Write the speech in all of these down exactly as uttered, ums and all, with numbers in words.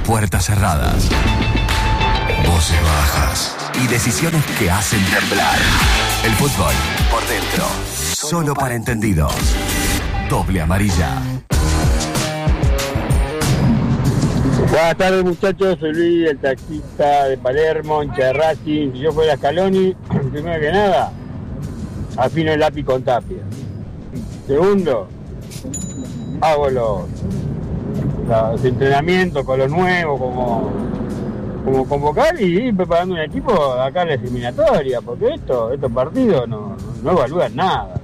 puertas cerradas, voces bajas y decisiones que hacen temblar. El fútbol por dentro, solo para entendidos. Doble amarilla. Buenas tardes, muchachos, soy Luis, el taxista de Palermo, hincha de Racing. Si yo fuera Scaloni, primero que nada, afino el lápiz con Tapia. Segundo, hago los, los entrenamientos con lo nuevo, como, como convocar y ir preparando un equipo acá en la eliminatoria, porque esto, estos partidos no, no evalúan nada.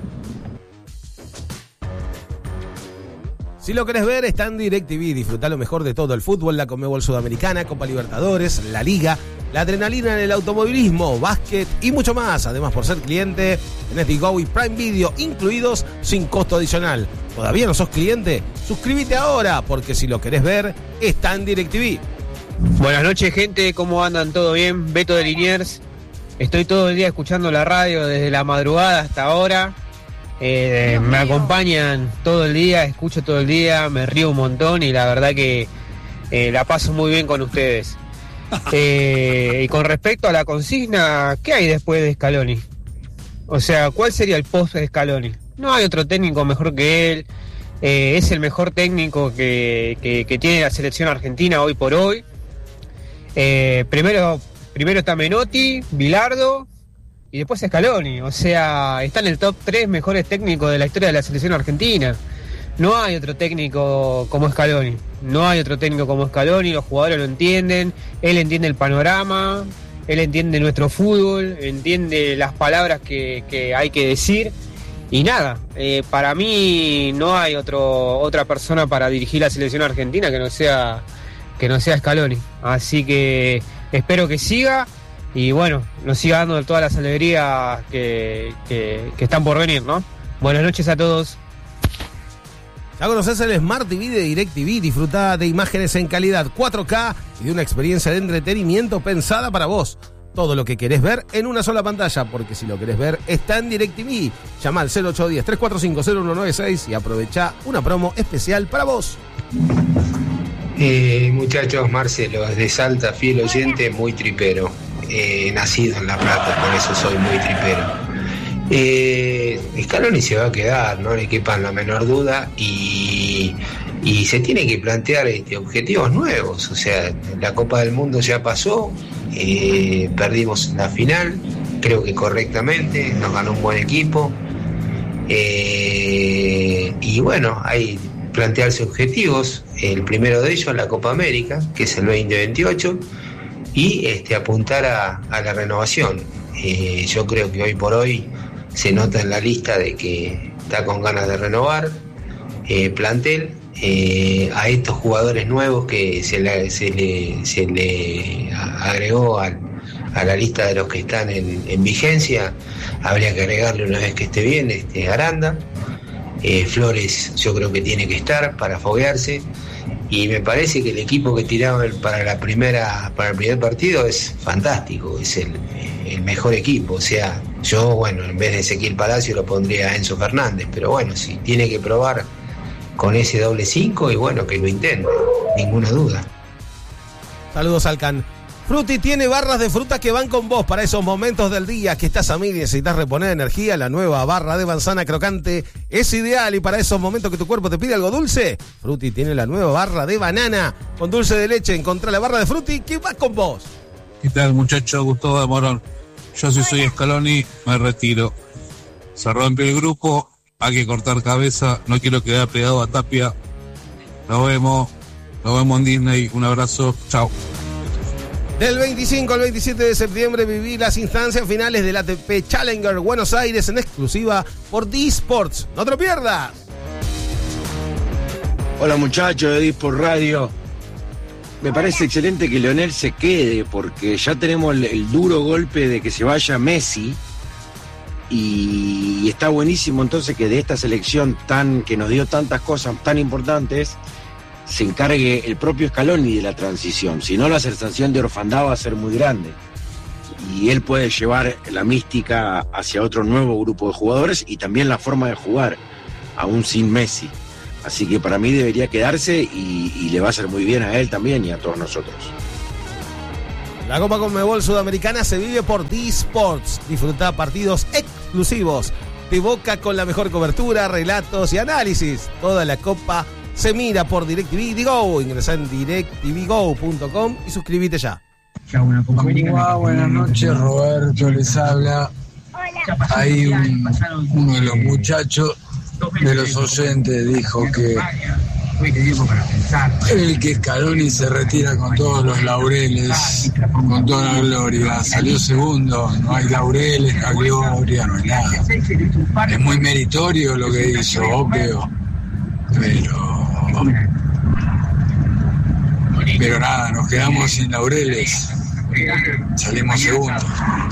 Si lo querés ver, está en DirecTV. Disfrutá lo mejor de todo el fútbol, la Conmebol Sudamericana, Copa Libertadores, la Liga, la adrenalina en el automovilismo, básquet y mucho más. Además, por ser cliente, tenés Digo y Prime Video incluidos sin costo adicional. ¿Todavía no sos cliente? Suscríbete ahora, porque si lo querés ver, está en DirecTV. Buenas noches, gente. ¿Cómo andan? ¿Todo bien? Beto de Liniers. Estoy todo el día escuchando la radio desde la madrugada hasta ahora. Eh, me acompañan todo el día, escucho todo el día, me río un montón y la verdad que eh, la paso muy bien con ustedes. Eh, y con respecto a la consigna, ¿qué hay después de Scaloni? O sea, ¿cuál sería el post de Scaloni? No hay otro técnico mejor que él, eh, es el mejor técnico que, que, que tiene la selección argentina hoy por hoy. Eh, primero, primero está Menotti, Bilardo y después Scaloni. O sea, está en el top tres mejores técnicos de la historia de la selección argentina. No hay otro técnico como Scaloni. No hay otro técnico como Scaloni. Los jugadores lo entienden. Él entiende el panorama. Él entiende nuestro fútbol. Entiende las palabras que, que hay que decir. Y nada, eh, para mí no hay otro, otra persona para dirigir la selección argentina que no sea, que no sea Scaloni. Así que espero que siga. Y bueno, nos siga dando todas las alegrías que, que, que están por venir, ¿no? Buenas noches a todos. Ya conoces el Smart T V de DirecTV. Disfruta de imágenes en calidad cuatro K y de una experiencia de entretenimiento pensada para vos. Todo lo que querés ver en una sola pantalla, porque si lo querés ver está en DirecTV. Llama al cero ocho uno cero, tres cuatro cinco, cero uno nueve seis y aprovecha una promo especial para vos. Eh, muchachos, Marcelo, de Salta, fiel oyente, muy tripero. Eh, nacido en La Plata, por eso soy muy tripero. Eh, Scaloni se va a quedar, no le quepan la menor duda, y, y se tiene que plantear este, objetivos nuevos. O sea, la Copa del Mundo ya pasó, eh, perdimos la final, creo que correctamente, nos ganó un buen equipo, eh, y bueno, hay plantearse objetivos. El primero de ellos, la Copa América, que es el veinte veintiocho, y este, apuntar a, a la renovación. Eh, yo creo que hoy por hoy se nota en la lista de que está con ganas de renovar eh, plantel, eh, a estos jugadores nuevos que se le, se le, se le agregó al, a la lista de los que están en, en vigencia. Habría que agregarle, una vez que esté bien, este, Aranda. eh, Flores yo creo que tiene que estar para foguearse. Y me parece que el equipo que tiraron para la primera, para el primer partido es fantástico, es el, el mejor equipo. O sea, yo, bueno, en vez de Ezequiel Palacio lo pondría a Enzo Fernández, pero bueno, si tiene que probar con ese doble cinco, y bueno, que lo intente, ninguna duda. Saludos al Can. Frutti tiene barras de frutas que van con vos para esos momentos del día que estás a mil y necesitas reponer energía. La nueva barra de manzana crocante es ideal, y para esos momentos que tu cuerpo te pide algo dulce, Frutti tiene la nueva barra de banana con dulce de leche. Encontrá la barra de Frutti que va con vos. ¿Qué tal, muchachos? Gustavo de Morón. Yo si soy Scaloni me retiro. Se rompe el grupo, hay que cortar cabeza, no quiero quedar pegado a Tapia. Nos vemos, nos vemos en Disney. Un abrazo, chao. Del veinticinco al veintisiete de septiembre viví las instancias finales del A T P Challenger Buenos Aires en exclusiva por D-Sports. ¡No te lo pierdas! Hola muchachos de D-Sport Radio. Me parece excelente que Leonel se quede, porque ya tenemos el, el duro golpe de que se vaya Messi, y está buenísimo entonces que de esta selección tan que nos dio tantas cosas tan importantes se encargue el propio Scaloni de la transición. Si no, la sensación de orfandad va a ser muy grande, y él puede llevar la mística hacia otro nuevo grupo de jugadores y también la forma de jugar, aún sin Messi. Así que para mí debería quedarse y, y le va a hacer muy bien a él también y a todos nosotros. La Copa Conmebol Sudamericana se vive por D-Sports. Disfruta partidos exclusivos de Boca con la mejor cobertura, relatos y análisis. Toda la Copa se mira por DirecTV y Go. Ingresá en direct t v go punto com y suscríbete ya. Wow, buenas noches, Roberto les habla. Hay un, uno de los muchachos de los oyentes dijo que el que Scaloni se retira con todos los laureles, con toda la gloria. Salió segundo, no hay laureles, no hay gloria, no hay nada. Es muy meritorio lo que hizo, obvio, pero pero nada, nos quedamos sin laureles. Salimos segundos.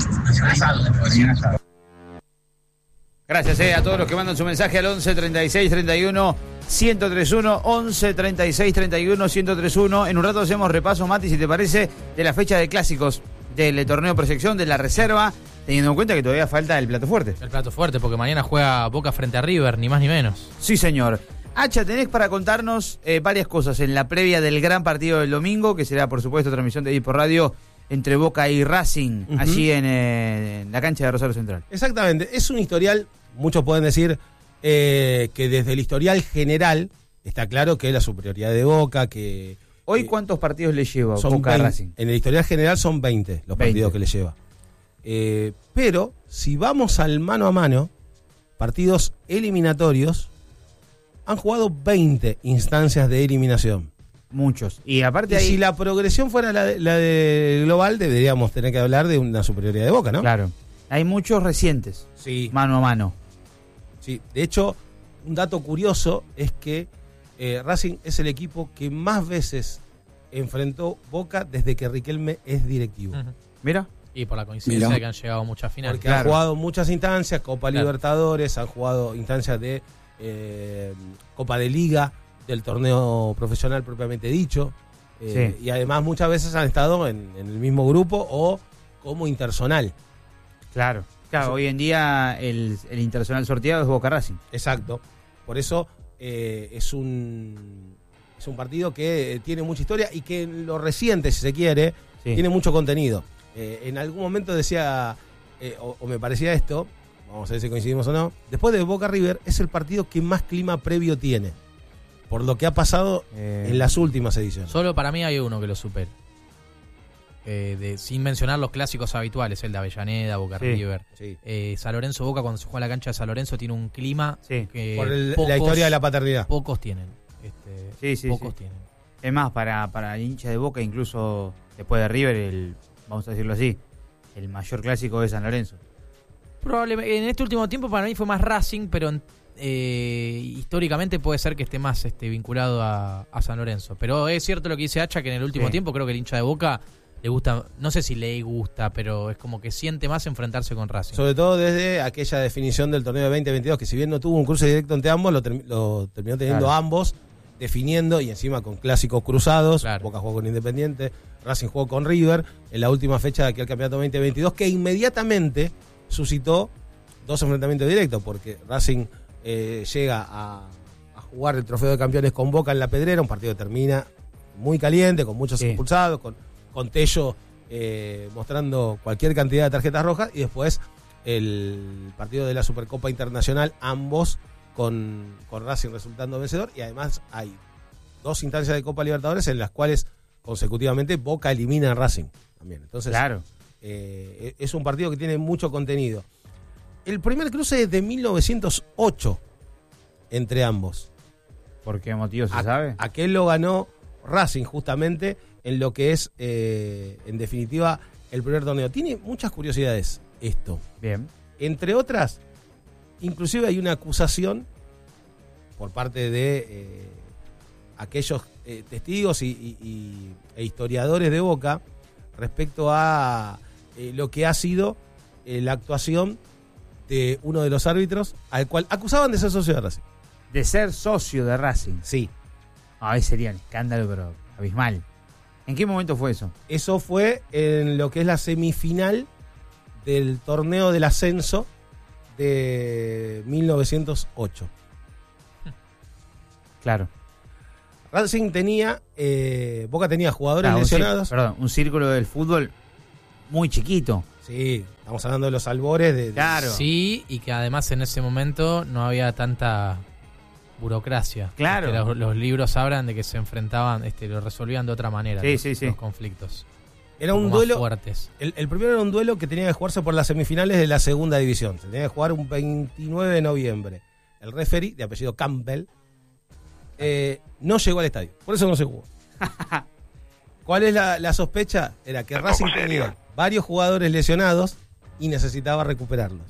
Gracias eh, a todos los que mandan su mensaje al once treinta y seis treinta y uno ciento treinta y uno, once treinta y seis treinta y uno ciento treinta y uno. En un rato hacemos repaso, Mati, si te parece, de la fecha de clásicos del torneo Proyección, de la reserva, teniendo en cuenta que todavía falta el plato fuerte. El plato fuerte, porque mañana juega Boca frente a River, ni más ni menos. Sí, señor. Hacha, tenés para contarnos eh, varias cosas en la previa del gran partido del domingo, que será, por supuesto, transmisión de Dipo Radio entre Boca y Racing, uh-huh. allí en, eh, en la cancha de Rosario Central. Exactamente. Es un historial, muchos pueden decir eh, que desde el historial general está claro que es la superioridad de Boca, que... ¿Hoy eh, cuántos partidos le lleva son Boca veinte, a Racing? En el historial general son veinte los veinte partidos que le lleva. Eh, pero, si vamos al mano a mano, partidos eliminatorios, han jugado veinte instancias de eliminación. Muchos. Y aparte y ahí... si la progresión fuera la de, la de global, deberíamos tener que hablar de una superioridad de Boca, ¿no? Claro. Hay muchos recientes. Sí. Mano a mano. Sí. De hecho, un dato curioso es que eh, Racing es el equipo que más veces enfrentó Boca desde que Riquelme es directivo. Uh-huh. Mira. Y por la coincidencia Mirá. de que han llegado a muchas finales. Porque claro. han jugado muchas instancias, Copa Claro. Libertadores, han jugado instancias de eh, Copa de Liga, del torneo profesional propiamente dicho, eh, Sí. y además muchas veces han estado en, en el mismo grupo o como interzonal. Claro. Claro, Sí. hoy en día el, el internacional sorteado es Boca Racing. Exacto. Por eso eh, es un es un partido que tiene mucha historia y que en lo reciente, si se quiere, Sí. tiene mucho contenido. Eh, en algún momento decía, eh, o, o me parecía esto, vamos a ver si coincidimos o no, después de Boca River es el partido que más clima previo tiene, por lo que ha pasado Eh, en las últimas ediciones. Solo para mí hay uno que lo supere. Eh, de, sin mencionar los clásicos habituales, el de Avellaneda, Boca Sí. River. Sí. Eh, San Lorenzo Boca, cuando se juega en la cancha de San Lorenzo, tiene un clima Sí. que Por el- pocos, la historia de la paternidad. pocos tienen. Este, Sí, sí, pocos sí. tienen. Es más, para, para el hincha de Boca, incluso después de River, el, vamos a decirlo así, el mayor clásico de San Lorenzo. Probablemente en este último tiempo para mí fue más Racing, pero eh, históricamente puede ser que esté más este, vinculado a, a San Lorenzo. Pero es cierto lo que dice Hacha, que en el último Sí. tiempo creo que el hincha de Boca le gusta, no sé si le gusta, pero es como que siente más enfrentarse con Racing. Sobre todo desde aquella definición del torneo de veinte veintidós, que si bien no tuvo un cruce directo entre ambos, lo, termi- lo terminó teniendo Claro. ambos, definiendo y encima con clásicos cruzados. Claro. Boca jugó con Independiente, Racing jugó con River en la última fecha de aquel campeonato veinte veintidós, que inmediatamente suscitó dos enfrentamientos directos, porque Racing eh, llega a, a jugar el trofeo de campeones con Boca en La Pedrera, un partido que termina muy caliente, con muchos Sí. expulsados, con, con Tello eh, mostrando cualquier cantidad de tarjetas rojas, y después el partido de la Supercopa Internacional, ambos con, con Racing resultando vencedor, y además hay dos instancias de Copa Libertadores en las cuales consecutivamente Boca elimina a Racing también. Entonces, Claro. eh, es un partido que tiene mucho contenido. El primer cruce es de mil novecientos ocho entre ambos. ¿Por qué motivo se A- sabe? Aquel lo ganó Racing justamente en lo que es, eh, en definitiva, el primer torneo. Tiene muchas curiosidades esto. Bien. Entre otras, inclusive hay una acusación por parte de eh, aquellos eh, testigos y, y- y- e historiadores de Boca respecto a eh, lo que ha sido eh, la actuación de uno de los árbitros al cual acusaban de ser socio de Racing. De ser socio de Racing. Sí. Ah, ese sería un escándalo, pero abismal. ¿En qué momento fue eso? Eso fue en lo que es la semifinal del torneo del ascenso de mil novecientos ocho. Claro. Racing tenía, eh, Boca tenía jugadores Ah, un cir- lesionados. perdón, un círculo del fútbol muy chiquito. Sí, estamos hablando de los albores de, de- Claro. Sí, y que además en ese momento no había tanta burocracia. Claro. Este, los, los libros hablan de que se enfrentaban, este, lo resolvían de otra manera. Sí, los, sí, sí. los conflictos. Era Un un poco más duelo. fuertes. El, el primero era un duelo que tenía que jugarse por las semifinales de la segunda división. Se tenía que jugar un veintinueve de noviembre. El referee, de apellido Campbell, eh, no llegó al estadio. Por eso no se jugó. ¿Cuál es la, la sospecha? Era que Racing tenía varios jugadores lesionados y necesitaba recuperarlos.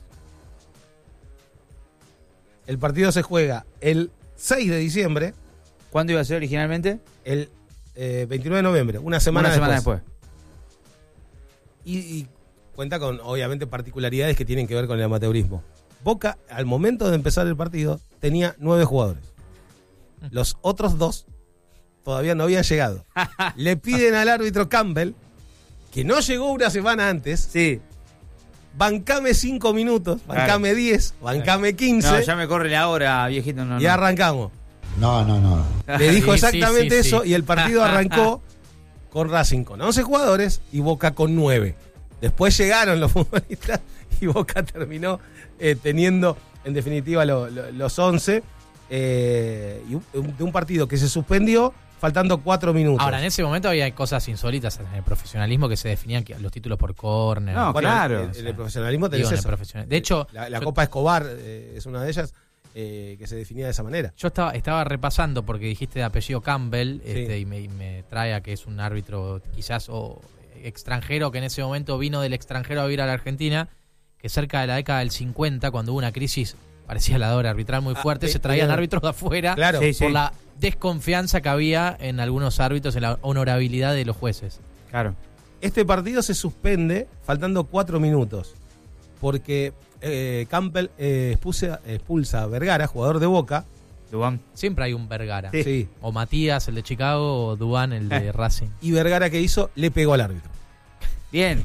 El partido se juega el seis de diciembre. ¿Cuándo iba a ser originalmente? El eh, veintinueve de noviembre, una semana, Una semana después. después. Y, y cuenta con, obviamente, particularidades que tienen que ver con el amateurismo. Boca, al momento de empezar el partido, tenía nueve jugadores. Los otros dos todavía no habían llegado. Le piden al árbitro Campbell, que no llegó una semana antes, Sí. bancame cinco minutos, bancame Claro. diez, bancame quince, No, ya me corre la hora, viejito. No, y no. arrancamos. No, no, no. Le dijo Sí, sí, exactamente sí, eso sí. y el partido arrancó con Racing con once jugadores y Boca con nueve. Después llegaron los futbolistas y Boca terminó eh, teniendo en definitiva lo- lo- los once eh, y un, de un partido que se suspendió faltando cuatro minutos. Ahora, en ese momento había cosas insólitas en el profesionalismo que se definían que- los títulos por córner. No, Bueno, claro. En, en el profesionalismo tenés Digo, en el eso. profesional- De hecho, la, la yo- Copa Escobar eh, es una de ellas eh, que se definía de esa manera. Yo estaba, estaba repasando porque dijiste de apellido Campbell Sí. este, y, me, y me trae a que es un árbitro quizás o extranjero que en ese momento vino del extranjero a vivir a la Argentina, que cerca de la década del cincuenta, cuando hubo una crisis parecía la de ahora, arbitral muy Ah, fuerte, eh, se traían eh, árbitros de afuera Claro. Sí, sí. por la desconfianza que había en algunos árbitros, en la honorabilidad de los jueces. Claro. Este partido se suspende faltando cuatro minutos porque eh, Campbell eh, expulsa, expulsa a Vergara, jugador de Boca. Dubán. Siempre hay un Vergara. Sí. Sí. O Matías, el de Chicago, o Dubán, el de Racing. Y Vergara, que hizo, le pegó al árbitro. Bien.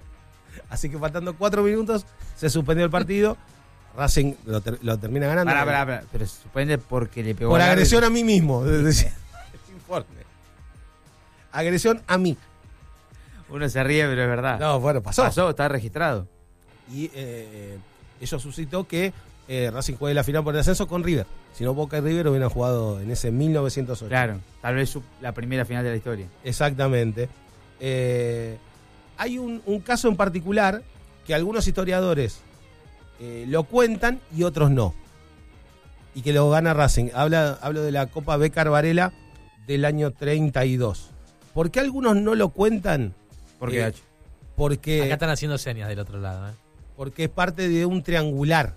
Así que faltando cuatro minutos se suspendió el partido. Racing lo, ter- lo termina ganando. Pará, pará, pará. Pero se suspende porque le pegó Por al agresión árbitro. a mí mismo. decía el informe. Agresión a mí. Uno se ríe, pero es verdad. No, bueno, pasó. Pasó, está registrado. Y eh, eso suscitó que eh, Racing juegue la final por el ascenso con River. Si no, Boca y River hubieran jugado en ese mil novecientos ocho. Claro. Tal vez su- la primera final de la historia. Exactamente. Eh, hay un, un caso en particular que algunos historiadores eh, lo cuentan y otros no. Y que lo gana Racing. Habla, hablo de la Copa Bécar Varela del año treinta y dos. ¿Por qué algunos no lo cuentan? ¿Por qué, Eh, H? Porque, Acá están haciendo señas del otro lado. ¿eh? porque es parte de un triangular.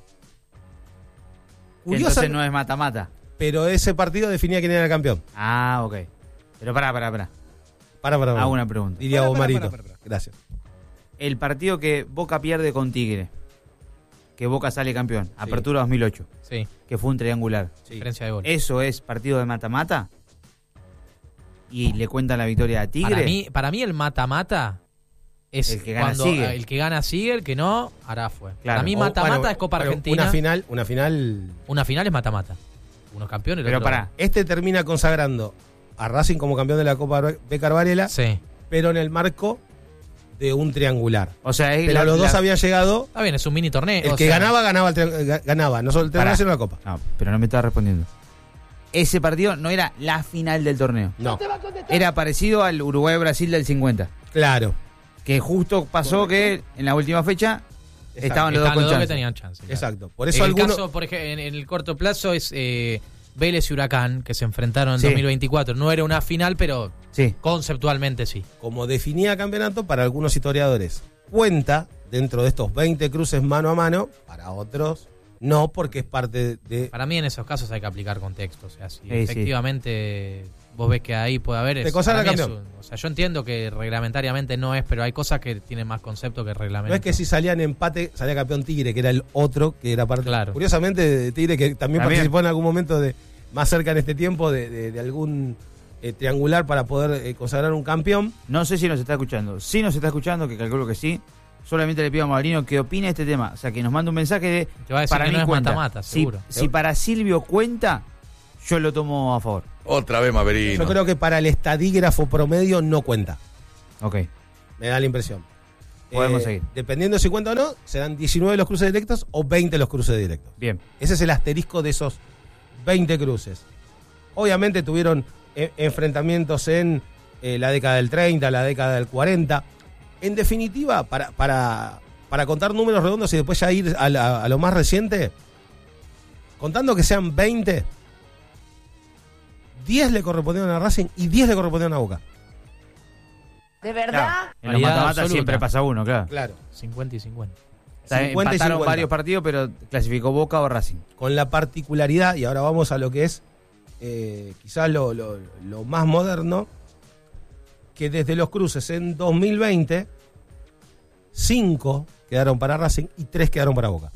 Que Curiosa, entonces no es mata-mata. pero ese partido definía quién era el campeón. Ah, ok. Pero pará, pará, pará. Para, para, para. Hago una pregunta. Diría Para, para, Omarito. para, para, para. Gracias. El partido que Boca pierde con Tigre, que Boca sale campeón, Apertura dos mil ocho, Sí, que fue un triangular. Sí. diferencia de gol. ¿Eso es partido de mata-mata? ¿Y le cuentan la victoria a Tigre? Para mí, para mí el mata-mata es El que gana cuando sigue. el que gana sigue, el que no, hará fue. Claro. Para mí O, mata-mata bueno, es Copa bueno, Argentina. Una final, una final. Una final es mata-mata. Unos campeones, el Pero otro- pará, Este termina consagrando a Racing como campeón de la Copa Bécar Varela, Sí. pero en el marco de un triangular. o sea, es Pero la- los dos la- habían llegado. Está bien, es un mini torneo. El o que sea, ganaba, ganaba, el triang- ga- ganaba. No solo el triangular, Pará. sino la Copa. No, pero no me estaba respondiendo. Ese partido no era la final del torneo. No. Era parecido al Uruguay-Brasil del cincuenta. Claro. Que justo pasó que en la última fecha estaban los dos estaban con los dos que chance. tenían chance. claro. Exacto. Por En eso el algunos. caso, por ejemplo, en, en el corto plazo es eh, Vélez y Huracán, que se enfrentaron en Sí. dos mil veinticuatro. No era una final, pero Sí. conceptualmente sí. Como definía campeonato, para algunos historiadores cuenta dentro de estos veinte cruces mano a mano, para otros no, porque es parte de... Para mí en esos casos hay que aplicar contexto. O sea, si sí. efectivamente vos ves que ahí puede haber... Te es- consagra para mí es campeón. un- o sea, yo entiendo que reglamentariamente no es, pero hay cosas que tienen más concepto que reglamento. No es que si salían empate, salía campeón Tigre, que era el otro, que era parte... Claro. Curiosamente, de Tigre, que también, También. participó en algún momento de más cerca en este tiempo de, de- de algún eh, triangular para poder eh, consagrar un campeón. No sé si nos está escuchando. Si nos está escuchando, que calculo que sí. Solamente le pido a Maurino que opine este tema. O sea, que nos mande un mensaje de... Te va a decir para que mí no es cuenta. mata-mata, Si- seguro. Si, para Silvio cuenta, Yo lo tomo a favor. Otra vez Maverino. Yo creo que para el estadígrafo promedio no cuenta. Ok. Me da la impresión. Podemos Eh, seguir. Dependiendo si cuenta o no, serán diecinueve los cruces directos o veinte los cruces directos. Bien. Ese es el asterisco de esos veinte cruces. Obviamente tuvieron eh, enfrentamientos en eh, la década del treinta, la década del cuarenta. En definitiva, para, para, para contar números redondos y después ya ir a, la- a lo más reciente, contando que sean veinte, diez le correspondieron a Racing y diez le correspondieron a Boca. ¿De verdad? Claro, en los Paridad mata-mata absoluta. siempre pasa uno, claro. Claro. cincuenta y cincuenta. O sea, cincuenta y empataron cincuenta. varios partidos, pero clasificó Boca o Racing. Con la particularidad, y ahora vamos a lo que es eh, quizás lo, lo- lo más moderno, que desde los cruces en dos mil veinte, cinco quedaron para Racing y tres quedaron para Boca.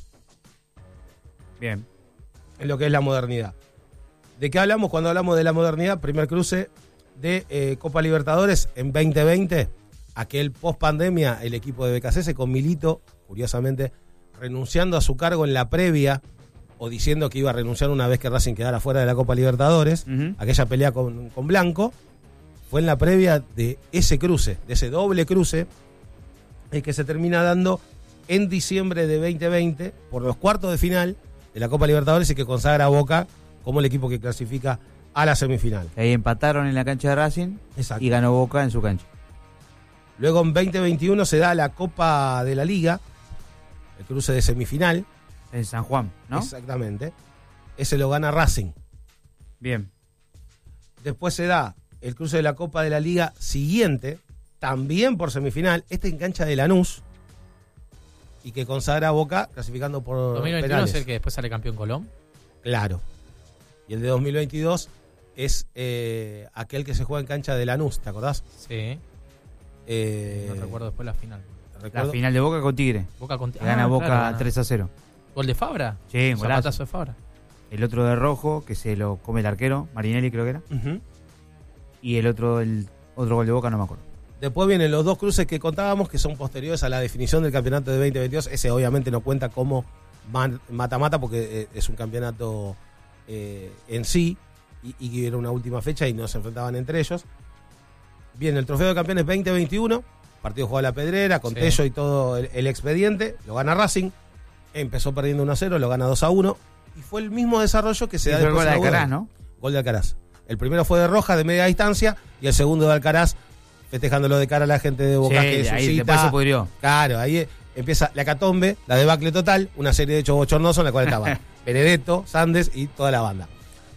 Bien. En lo que es la modernidad. ¿De qué hablamos cuando hablamos de la modernidad? Primer cruce de eh, Copa Libertadores en veinte veinte, aquel post pandemia, el equipo de B K C S con Milito, curiosamente, renunciando a su cargo en la previa o diciendo que iba a renunciar una vez que Racing quedara fuera de la Copa Libertadores, Ujú. aquella pelea con, con Blanco, fue en la previa de ese cruce, de ese doble cruce, el que se termina dando en diciembre de veinte veinte por los cuartos de final de la Copa Libertadores y que consagra a Boca como el equipo que clasifica a la semifinal. Ahí empataron en la cancha de Racing Exacto. y ganó Boca en su cancha. Luego en veinte veintiuno se da la Copa de la Liga, el cruce de semifinal. En San Juan, ¿no? Exactamente. Ese lo gana Racing. Bien. Después se da el cruce de la Copa de la Liga siguiente, también por semifinal, este en cancha de Lanús, y que consagra a Boca clasificando por dos mil veintiuno penales. es el que después sale campeón Colón. Claro. Y el de dos mil veintidós es eh, aquel que se juega en cancha de Lanús, ¿te acordás? Sí. Eh, No recuerdo después la final. recuerdo- La final de Boca con Tigre. Boca con Que gana Ah, Boca claro, gana. tres a cero. ¿Gol de Fabra? Sí, Un golazo. zapatazo de Fabra. El otro de rojo, que se lo come el arquero, Marinelli creo que era. Ujú. Y el otro, el otro gol de Boca no me acuerdo. Después vienen los dos cruces que contábamos, que son posteriores a la definición del campeonato de veinte veintidós. Ese obviamente no cuenta como man- mata-mata porque eh, es un campeonato eh, en sí y, y era una última fecha y no se enfrentaban entre ellos. Viene el Trofeo de Campeones veinte veintiuno, partido jugado a la Pedrera, con Sí. Tello y todo el, el expediente. Lo gana Racing, empezó perdiendo uno a cero, lo gana dos a uno y fue el mismo desarrollo que se da Hizo el después gol de en la Alcaraz, U D. ¿no? Gol de Alcaraz. El primero fue de Roja, de media distancia, y el segundo de Alcaraz, festejándolo de cara a la gente de Boca Sí, que ahí suscita- después se pudrió. Claro, ahí eh, empieza la catombe, la debacle total, una serie de hechos bochornosos en la cual estaba Benedetto, Sandes y toda la banda.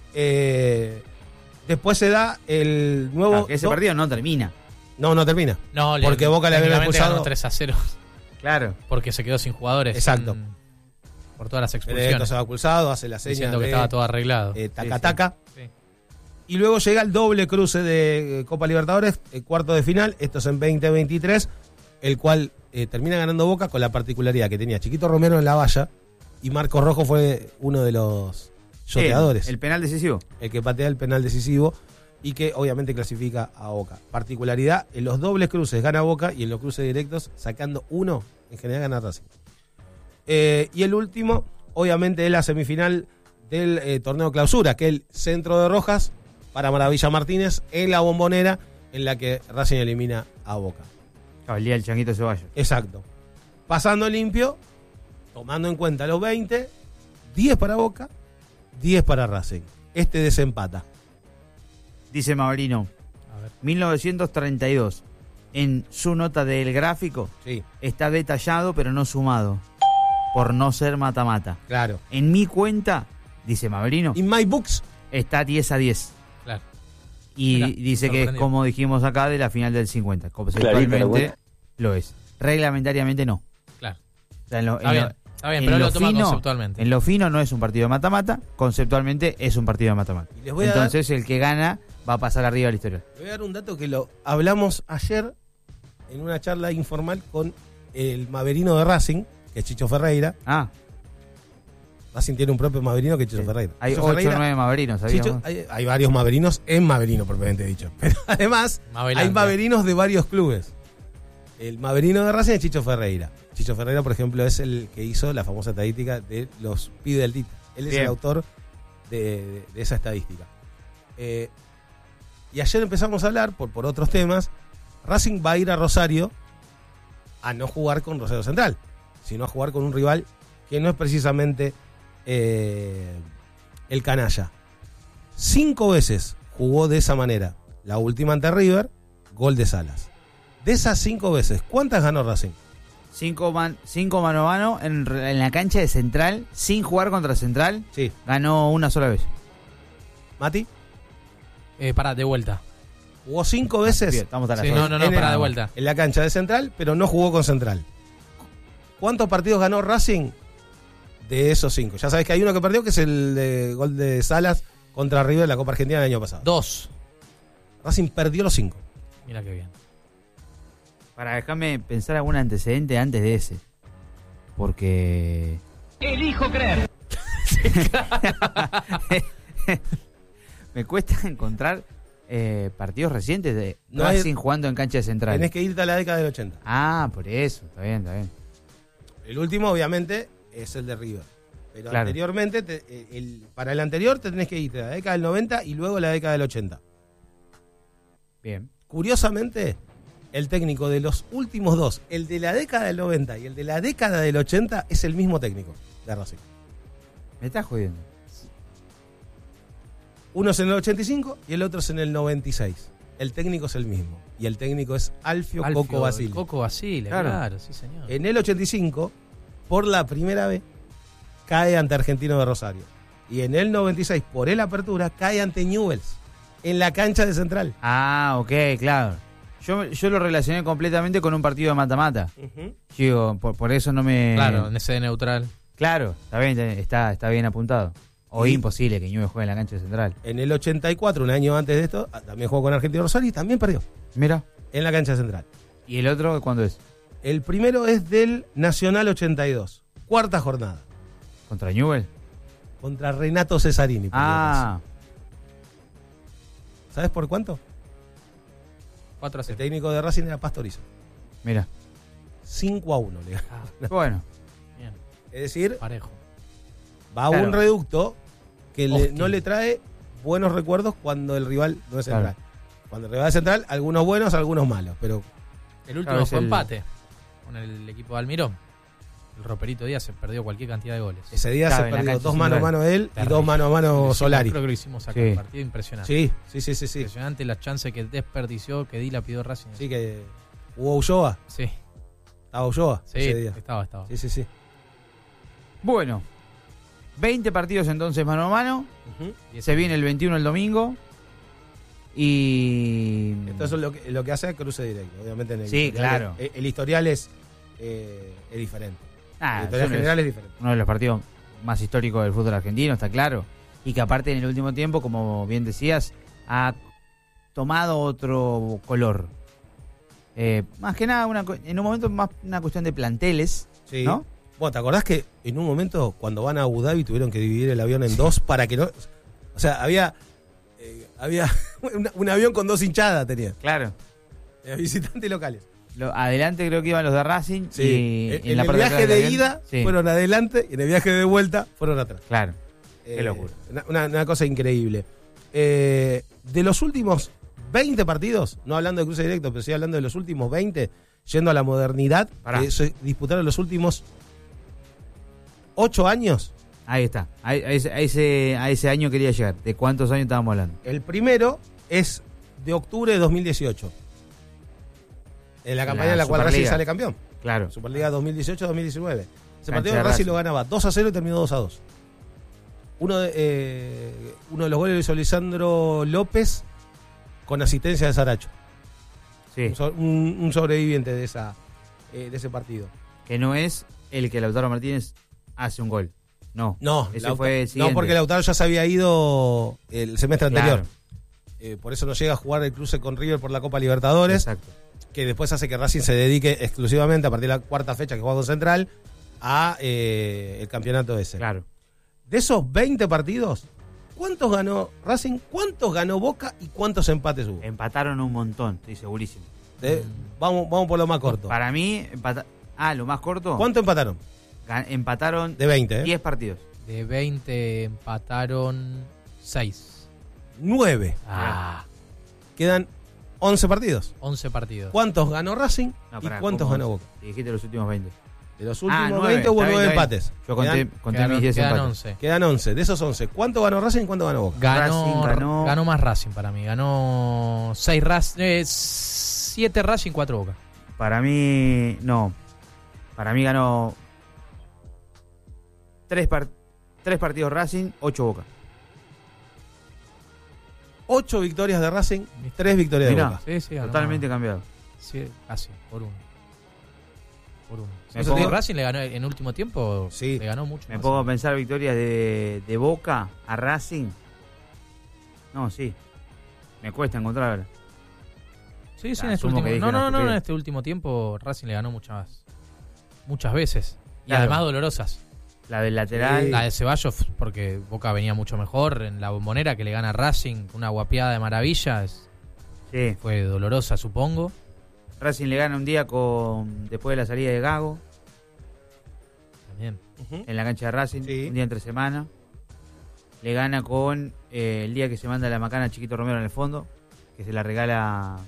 Eh, después se da el nuevo... Ah, que ese do- partido no termina. No, no termina. No, Porque Boca le había técnicamente expulsado- ganó tres a cero. Claro. Porque se quedó sin jugadores. Exacto. en- por todas las Benedetto expulsiones. se va expulsado, hace la seña Diciendo que de estaba todo arreglado. eh, taca Sí, sí. taca. Sí. Y luego llega el doble cruce de eh, Copa Libertadores, el cuarto de final, esto es en veinte veintitrés, el cual eh, termina ganando Boca con la particularidad que tenía Chiquito Romero en la valla y Marcos Rojo fue uno de los yoteadores, El, el, el penal decisivo. que patea el penal decisivo y que obviamente clasifica a Boca. Particularidad, en los dobles cruces gana Boca y en los cruces directos, sacando uno, en general gana Racing. Eh, y el último, obviamente, es la semifinal del eh, torneo clausura, que es el centro de Rojas para Maravilla Martínez en la Bombonera, en la que Racing elimina a Boca. Claro, el día del Changuito Ceballos. Exacto. Pasando limpio, tomando en cuenta los veinte, diez para Boca, diez para Racing. Este desempata. Dice Maurino, A ver. mil novecientos treinta y dos. En su nota del gráfico Sí, está detallado pero no sumado. Por no ser mata-mata. claro. En mi cuenta, dice Maverino, In my books, está diez a diez. Claro. Y Mirá, dice que es sorprendido. como dijimos acá de la final del cincuenta. Conceptualmente lo es. Reglamentariamente no. Claro. O sea, en lo, Está en bien, lo- está bien, en pero lo lo toma fino- conceptualmente. En lo fino no es un partido de mata-mata, conceptualmente es un partido de mata-mata. Y les voy a dar- Entonces el que gana va a pasar arriba de la historia. le voy a dar un dato que lo hablamos ayer en una charla informal con el maverino de Racing, que es Chicho Ferreira. Ah, Racing tiene un propio maverino que es Chicho Ferreira. hay Chicho ocho o Ferreira- nueve maverinos, ¿sabías? Chicho- hay, hay varios maverinos en Maverino, propiamente dicho. Pero además, Mavelandia. hay maverinos de varios clubes. El maverino de Racing es Chicho Ferreira. Chicho Ferreira, por ejemplo, es el que hizo la famosa estadística de los pibes del Tita. Él es Bien. el autor de, de esa estadística. Eh, y ayer empezamos a hablar, por, por otros temas, Racing va a ir a Rosario a no jugar con Rosario Central, sino a jugar con un rival que no es precisamente eh, el canalla. Cinco veces jugó de esa manera. La última ante River, gol de Salas. De esas cinco veces, ¿cuántas ganó Racing? Cinco, man, cinco mano a mano en, en la cancha de Central, sin jugar contra Central. Sí. Ganó una sola vez. ¿Mati? Eh, pará, de vuelta. Jugó cinco veces. Bien, estamos a la Sí, no, no, no, en pará, el- de vuelta. En la cancha de Central, pero no jugó con Central. ¿Cuántos partidos ganó Racing de esos cinco? Ya sabes que hay uno que perdió, que es el de gol de Salas contra River en la Copa Argentina del año pasado. Dos. Racing perdió los cinco. Mira qué bien. Para dejarme pensar algún antecedente antes de ese. Porque... Elijo creer. me cuesta encontrar eh, partidos recientes de No hay- Racing jugando en cancha de Central. Tenés que irte a la década del ochenta. Ah, por eso. Está bien, está bien. El último, obviamente, es el de River. Pero Claro. anteriormente, te- eh, el- para el anterior te tenés que irte a la década del noventa y luego a la década del ochenta. Bien. Curiosamente, el técnico de los últimos dos, el de la década del noventa y el de la década del ochenta, es el mismo técnico de Racing. Me estás jodiendo. Uno es en el ochenta y cinco y el otro es en el noventa y seis. El técnico es el mismo. Y el técnico es Alfio, Alfio, Coco Basile. Coco Basile, Claro. claro. sí señor. En el ochenta y cinco, por la primera vez, cae ante Argentino de Rosario. Y en el noventa y seis, por el apertura, cae ante Newell's, en la cancha de Central. Ah, ok, claro. Yo, yo lo relacioné completamente con un partido de mata-mata. Uh-huh. Digo, por, por eso no me... Claro, en ese neutral. Claro, está bien, está, está bien apuntado. O Y- imposible que Newell's juegue en la cancha de Central. En el ochenta y cuatro, un año antes de esto, también jugó con Argentino de Rosario y también perdió Mira. en la cancha de Central. ¿Y el otro cuándo es? El primero es del Nacional ochenta y dos, cuarta jornada, ¿Contra Newell's? contra Renato Cesarini. por Ah, Dios. ¿Sabes por cuánto? cuatro a El cero. técnico de Racing era Pastoriza. mira. cinco a uno le ganó. Bueno, Bien, Es decir, parejo. va a Claro. un reducto que le- Hostil. no le trae buenos recuerdos cuando el rival no es Claro. central. Cuando el rival es central, algunos buenos, algunos malos. Pero El último Claro, es fue el- empate con el equipo de Almirón. El Roperito Díaz se perdió cualquier cantidad de goles. ese día Claro, se en la perdió cancha dos mano a central. mano él y Terrible. dos mano a Lo mano hicimos- Solari. Creo que lo hicimos acá, Sí. un partido impresionante. Sí, sí, sí, sí, sí. Impresionante la chance que desperdició, que dilapidó Racing. Sí, que hubo Ulloa. Sí, Estaba Ulloa sí, ese día. estaba, estaba. Sí, sí, sí. bueno. veinte partidos entonces mano a mano. Ujú. Se viene el veintiuno el domingo. Y... Entonces es lo que, lo que hace es cruce directo. Obviamente en el Sí, historial claro. es- el, historial es, eh, es diferente. Ah, el historial eso no general es es diferente. uno de los partidos más históricos del fútbol argentino, está claro. Y que aparte en el último tiempo, como bien decías, ha tomado otro color. Eh, más que nada, una, cu- en un momento más una cuestión de planteles, Sí. ¿no? Bueno, ¿te acordás que en un momento cuando van a Abu Dhabi tuvieron que dividir el avión en dos para que no... O sea, había eh, había un, un avión con dos hinchadas tenía. Claro. eh, visitantes locales. Lo- adelante creo que iban los de Racing. Sí. Y en en, en la el parte viaje atrás del de avión, ida sí, fueron adelante y en el viaje de vuelta fueron atrás. Claro. Eh, Qué locura. Una, una- una cosa increíble. Eh, de los últimos veinte partidos, no hablando de cruce directo, pero sí hablando de los últimos veinte, yendo a la modernidad, Pará. que se disputaron los últimos ocho años. Ahí está. A, a ese, a, ese, a ese año quería llegar. ¿De cuántos años estábamos hablando? El primero es de octubre de dos mil dieciocho. En la campaña La en la cual Racing Superliga. sale campeón. Claro. Superliga dos mil dieciocho dos mil diecinueve. Ese Cancha partido de Racing, Racing. lo ganaba dos a cero y terminó dos a dos. Uno de, eh, uno de los goles lo hizo Lisandro López con asistencia de Saracho. Sí. Un, so- un- un sobreviviente de, esa, eh, de ese partido. Que no es el que Lautaro Martínez hace un gol. No. No, Ese Lauta- fue el no, siguiente. porque Lautaro ya se había ido el semestre Claro. anterior. Eh, por eso no llega a jugar el cruce con River por la Copa Libertadores. Exacto. Que después hace que Racing se dedique exclusivamente a partir de la cuarta fecha que juega con Central a eh, el campeonato ese. Claro. De esos veinte partidos, ¿cuántos ganó Racing? ¿Cuántos ganó Boca? ¿Y cuántos empates hubo? Empataron un montón, estoy segurísimo. De- vamos, vamos por lo más corto. Para mí, empata- ah, lo más corto. ¿Cuánto empataron? Ga- Empataron De veinte, ¿eh? diez partidos. De veinte empataron seis. nueve. Ah. Quedan once partidos. once partidos. ¿Cuántos ganó Racing No, y pará, cuántos ¿cómo? ganó Boca? Dijiste los últimos veinte. De los últimos Ah, nueve. veinte hubo Está bien, nueve está bien. empates. Yo conté, Quedan, conté quedaron- mis diez quedan empates. once. quedan once. De esos once, ¿cuánto ganó Racing y cuánto ganó Boca? Ganó, Racing ganó- ganó más Racing para mí. Ganó seis Racing, eh, siete Racing, cuatro Boca. Para mí, no. Para mí ganó tres, par- tres partidos Racing, ocho Boca. Ocho victorias de Racing, tres victorias Mirá. de Boca. Sí, sí, ganó Totalmente más. cambiado. Sí, casi, por uno. Por uno. Me Eso te digo, pongo- Racing le ganó en último tiempo. Sí. Le ganó mucho. Me más. pongo a pensar victorias de, de Boca a Racing. No, sí. Me cuesta encontrarla. Sí, sí, Ah, en este asumo último que dije No, una no, no, estupidez. en este último tiempo Racing le ganó muchas muchas veces. Y Claro. además dolorosas. La del lateral. La de Ceballos, porque Boca venía mucho mejor. En la Bombonera, que le gana a Racing, una guapiada de maravilla. es- Sí. Fue dolorosa, supongo. Racing le gana un día con después de la salida de Gago También. Ujú. en la cancha de Racing, Sí. un día entre semana. Le gana con eh, el día que se manda la macana a Chiquito Romero en el fondo, que se la regala.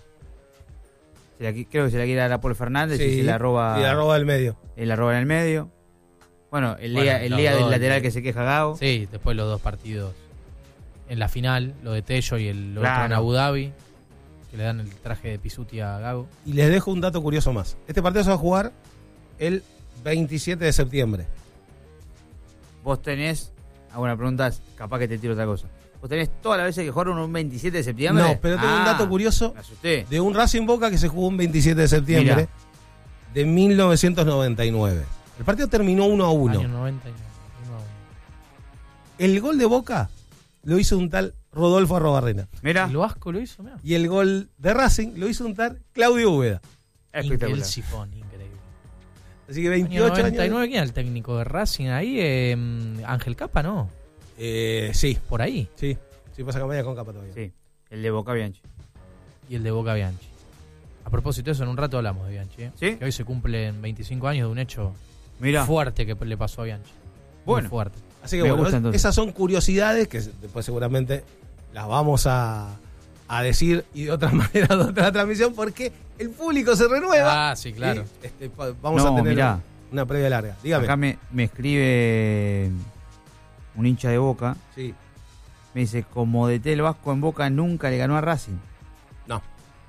se la qui- creo que se la quiere dar a Paul Fernández y Sí, se la roba. y la roba del medio. y la roba en el medio. Bueno, el Bueno, día, el los día del dos, lateral el- que se queja Gago. Sí, después los dos partidos. En la final, lo de Tello y el otro Claro. en Abu Dhabi, que le dan el traje de Pisuti a Gago. Y les dejo un dato curioso más. Este partido se va a jugar el veintisiete de septiembre. Vos tenés. Alguna pregunta, capaz que te tiro otra cosa. Vos tenés todas las veces que jugaron un veintisiete de septiembre. No, pero tengo un Ah, dato curioso Me asusté. de un Racing Boca que se jugó un veintisiete de septiembre Mirá. de mil novecientos noventa y nueve. El partido terminó uno a uno. Año noventa y nueve, uno a uno. El gol de Boca lo hizo un tal Rodolfo Arrobarrena. Mira, Y lo Vasco lo hizo, mirá. Y el gol de Racing lo hizo un tal Claudio Úbeda. espectacular. El sifón, increíble. Así que Año veintiocho noventa y años. nueve, ¿quién era el técnico de Racing ahí? Eh, Ángel Capa, ¿no? Eh, sí, Por ahí. sí. Sí, pasa campaña con capa todavía. Sí, el de Boca Bianchi. Y el de Boca Bianchi. A propósito de eso, en un rato hablamos de Bianchi. ¿eh? ¿Sí? Que hoy se cumplen veinticinco años de un hecho Mira, fuerte que le pasó a Bianchi. Muy Bueno. fuerte. Así que Me bueno, gusta, entonces. esas son curiosidades que después seguramente las vamos a, a decir y de otra manera de otra transmisión porque el público se renueva. Ah, sí, claro. Y, este, pa- vamos No, a tener mirá. una previa larga. Dígame. acá me, me escribe un hincha de Boca. Sí. Me dice, como D T el Vasco en Boca nunca le ganó a Racing. No.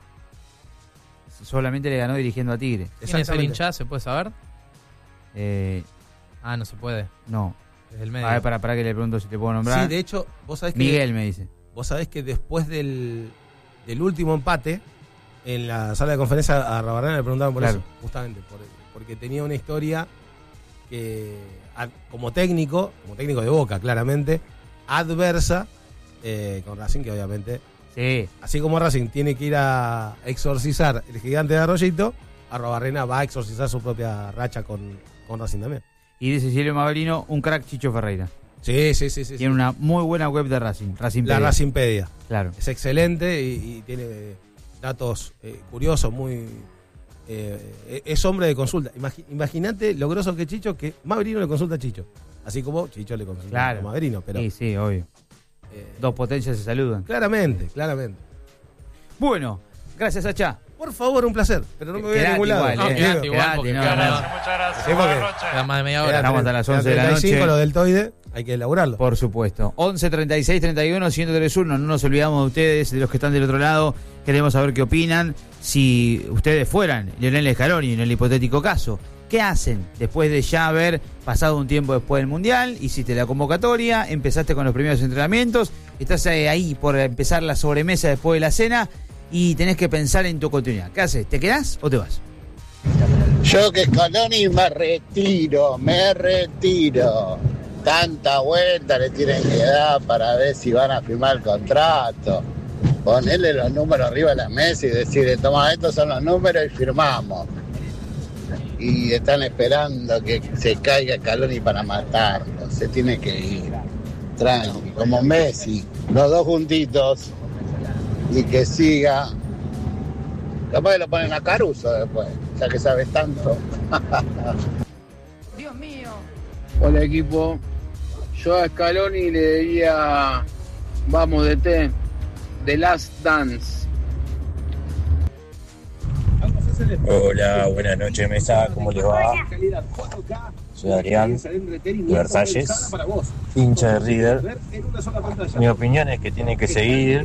Solamente le ganó dirigiendo a Tigre. ¿Quién es el Exactamente. hincha? ¿Se puede saber? Eh, Ah, no se puede. no. Desde el medio. A ver, para, para que le pregunto si te puedo nombrar. Sí, de hecho, vos sabés que Miguel me dice. vos sabés que después del, del último empate en la sala de conferencia a Arrobarrena le preguntaron por Claro. eso, justamente por- porque tenía una historia que a- como técnico, como técnico de Boca claramente, adversa eh, con Racing, que obviamente, Sí. así como Racing tiene que ir a exorcizar el gigante de Arroyito, Arrobarrena va a exorcizar su propia racha con, con Racing también. Y dice Silvio Magalino, un crack Chicho Ferreira. Sí, sí, sí, sí. Tiene una muy buena web de Racing. Racing La Pedia. Racingpedia. Claro. Es excelente y, y tiene datos eh, curiosos, muy... eh, es hombre de consulta. Imagi- Imagínate lo groso que es Chicho, que Maverino le consulta a Chicho. Así como Chicho le consulta Claro. a Maverino. Pero, Sí, sí, obvio. eh, Dos potencias se saludan. claramente, claramente. Bueno, gracias, Sacha. Por favor, un placer. Pero no me voy a Quedate ningún lado. igual, No, eh. quedate igual, Quedate, porque no, queda no. nada. Sí, porque Queda más de media queda hora. Estamos hasta las queda once de la treinta y cinco, noche. lo deltoide, hay que elaborarlo. Por supuesto. once, treinta y seis, treinta y uno, ciento tres uno. No nos olvidamos de ustedes, de los que están del otro lado. Queremos saber qué opinan. Si ustedes fueran Lionel Scaloni en el hipotético caso, ¿qué hacen después de ya haber pasado un tiempo después del Mundial? Hiciste la convocatoria, empezaste con los primeros entrenamientos, estás eh, ahí por empezar la sobremesa después de la cena y tenés que pensar en tu continuidad. ¿Qué haces? ¿Te quedás o te vas? Yo que Scaloni me retiro, me retiro. Tanta vuelta le tienen que dar para ver si van a firmar el contrato. Ponerle los números arriba de la mesa y decirle, toma, estos son los números y firmamos. Y están esperando que se caiga Scaloni para matarlo. Se tiene que ir. Tranqui, como Messi, los dos juntitos. Y que siga. Capaz que lo ponen a Caruso después, ya que sabes tanto. Dios mío. Hola equipo, Yo a Scaloni le diría, vamos de té, The Last Dance. Hola, buenas noches mesa, ¿cómo les va? Soy Adrián de Versalles, hincha de River. Mi opinión es que tiene que seguir,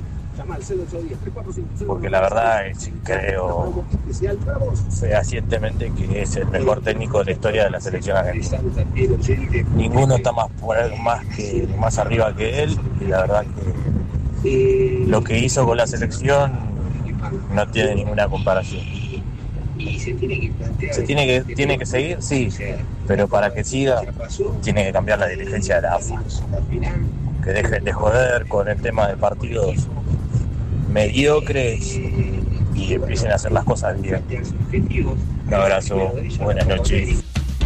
porque la verdad es, creo fehacientemente que es el mejor técnico de la historia de la selección argentina. Ninguno está más, más, que, más arriba que él, y la verdad que lo que hizo con la selección no tiene ninguna comparación. Se tiene que, tiene que seguir, sí, pero para que siga tiene que cambiar la dirigencia de la A F A, que dejen de joder con el tema de partidos mediocres y empiecen a hacer las cosas bien. Un abrazo, buenas noches.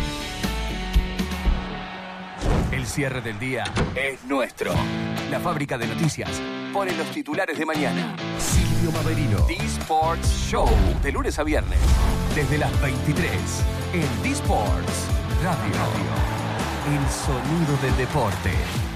El cierre del día es nuestro. La fábrica de noticias pone los titulares de mañana. Silvio Maverino. D-Sports Show. De lunes a viernes. Desde las veintitrés. En D-Sports Radio. El sonido del deporte.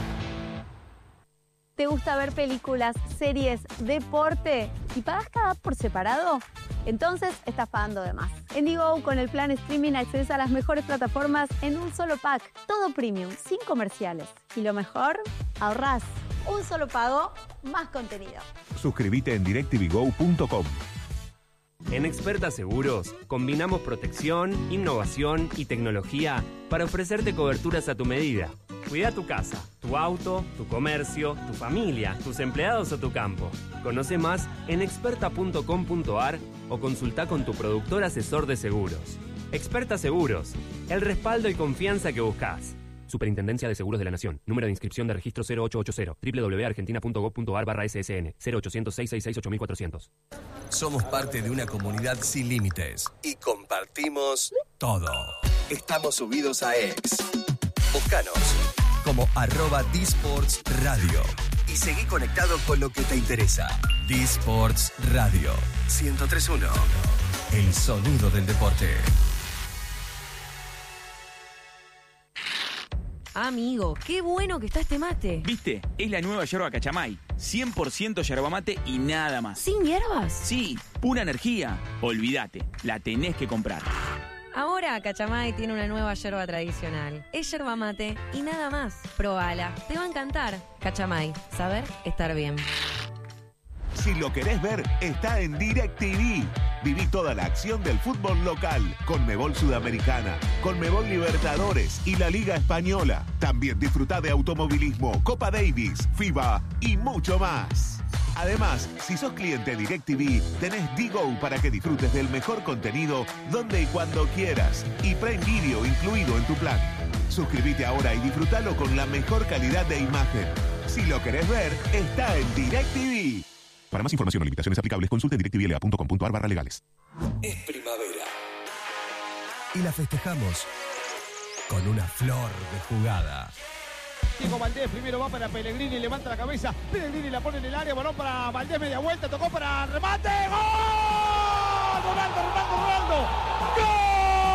¿Te gusta ver películas, series, deporte y pagas cada app por separado? Entonces estás pagando de más. En Digo, con el plan streaming accedes a las mejores plataformas en un solo pack. Todo premium, sin comerciales. Y lo mejor, ahorrás. Un solo pago, más contenido. Suscríbete en directv go punto com. En Experta Seguros, combinamos protección, innovación y tecnología para ofrecerte coberturas a tu medida. Cuida tu casa, tu auto, tu comercio, tu familia, tus empleados o tu campo. Conoce más en experta punto com punto a r o consulta con tu productor asesor de seguros. Experta Seguros, el respaldo y confianza que buscas. Superintendencia de Seguros de la Nación. Número de inscripción de registro cero ocho ocho cero. doble u doble u doble u punto argentina punto gob punto a r barra S S N. cero ochocientos, seiscientos sesenta y seis, ocho mil cuatrocientos. Somos parte de una comunidad sin límites y compartimos todo. Estamos subidos a X. Búscanos como arroba D-Sports Radio y seguí conectado con lo que te interesa. D-Sports Radio ciento tres punto uno. El sonido del deporte. Amigo, qué bueno que está este mate. ¿Viste? Es la nueva yerba Cachamay. cien por ciento yerba mate y nada más. ¿Sin hierbas? Sí, pura energía. Olvídate, la tenés que comprar. Ahora Cachamay tiene una nueva yerba tradicional. Es yerba mate y nada más. Probala, te va a encantar. Cachamay, saber estar bien. Si lo querés ver, está en DirecTV. Viví toda la acción del fútbol local, Conmebol Sudamericana, Conmebol Libertadores y la Liga Española. También disfrutá de automovilismo, Copa Davis, FIBA y mucho más. Además, si sos cliente DirecTV, tenés Digo para que disfrutes del mejor contenido donde y cuando quieras y Prime Video incluido en tu plan. Suscríbete ahora y disfrutalo con la mejor calidad de imagen. Si lo querés ver, está en DirecTV. Para más información o limitaciones aplicables, consulte directvla punto com punto a r barra legales. Es primavera y la festejamos con una flor de jugada. Diego Valdés primero va para Pellegrini, levanta la cabeza, Pellegrini la pone en el área, balón para Valdés, media vuelta, tocó para remate, ¡gol! Ronaldo, Ronaldo, Ronaldo, ¡gol!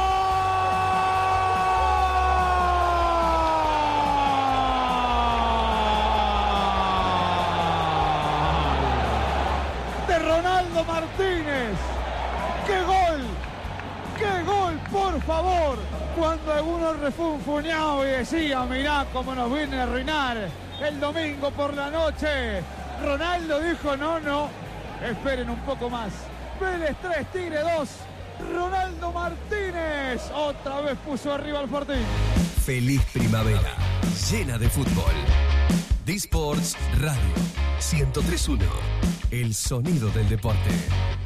De Ronaldo Martínez, ¡qué gol! ¡Qué gol, por favor! Cuando algunos refunfuñaban y decían, mirá cómo nos viene a arruinar el domingo por la noche. Ronaldo dijo, no, no, esperen un poco más. Vélez tres, Tigre dos. Ronaldo Martínez otra vez puso arriba al Fortín. Feliz primavera, llena de fútbol. D-Sports Radio ciento tres punto uno. El sonido del deporte.